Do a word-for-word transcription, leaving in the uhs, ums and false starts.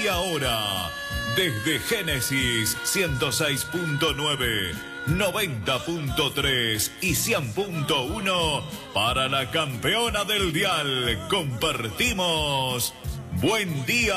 ahora, desde Génesis ciento seis punto nueve, noventa punto tres y cien punto uno, para la campeona del dial, compartimos Buen Día